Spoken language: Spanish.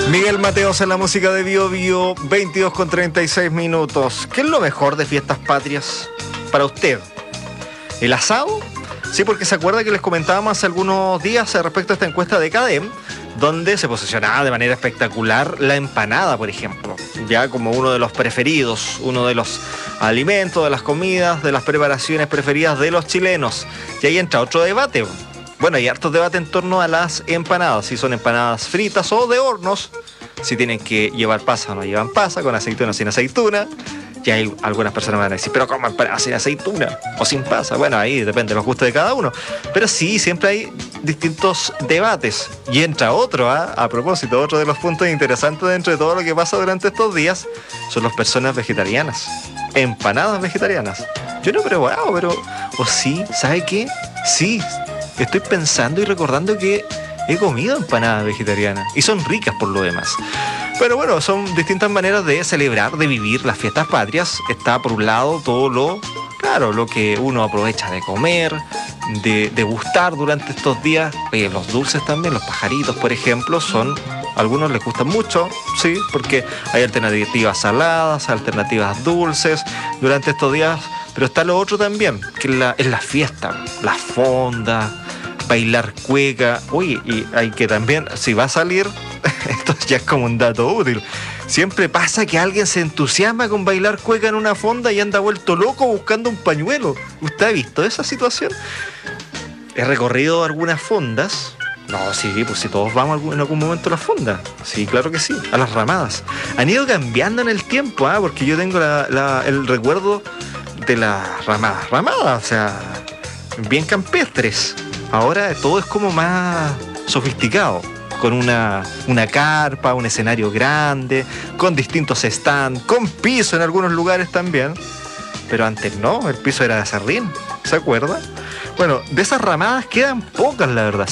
Miguel Mateos en la música de Bio Bio, 22:36. ¿Qué es lo mejor de Fiestas Patrias para usted? ¿El asado? Sí, porque se acuerda que les comentábamos hace algunos días respecto a esta encuesta de CADEM, donde se posicionaba de manera espectacular la empanada, por ejemplo, ya como uno de los preferidos, uno de los alimentos, de las comidas, de las preparaciones preferidas de los chilenos. Y ahí entra otro debate. Bueno, hay hartos debates en torno a las empanadas, si son empanadas fritas o de hornos, si tienen que llevar pasa o no llevan pasa, con aceituna o sin aceituna. Y hay algunas personas van a decir, pero ¿cómo empanadas sin aceituna o sin pasa? Bueno, ahí depende de los gustos de cada uno. Pero sí, siempre hay distintos debates. Y entra otro, a propósito, otro de los puntos interesantes dentro de todo lo que pasa durante estos días, son las personas vegetarianas. Empanadas vegetarianas. Yo no he probado, pero... ¿O sí? ¿Sabe qué? Sí. Estoy pensando y recordando que he comido empanadas vegetarianas y son ricas por lo demás. Pero bueno, son distintas maneras de celebrar, de vivir las fiestas patrias. Está por un lado todo lo que uno aprovecha de comer, de degustar durante estos días. Los dulces también, los pajaritos, por ejemplo, a algunos les gustan mucho, sí, porque hay alternativas saladas, alternativas dulces durante estos días. Pero está lo otro también, que es la fiesta, la fonda, bailar cueca. Uy, y hay que también, si va a salir, esto ya es como un dato útil, siempre pasa que alguien se entusiasma con bailar cueca en una fonda y anda vuelto loco buscando un pañuelo. ¿Usted ha visto esa situación? He recorrido algunas fondas. No, sí, pues si todos vamos en algún momento a las fondas. Sí, claro que sí, a las ramadas. Han ido cambiando en el tiempo, porque yo tengo el recuerdo de las ramadas, o sea, bien campestres. Ahora todo es como más sofisticado, con una carpa, un escenario grande, con distintos stands, con piso en algunos lugares también. Pero antes no, el piso era de acerrín, ¿se acuerda? Bueno, de esas ramadas quedan pocas, la verdad.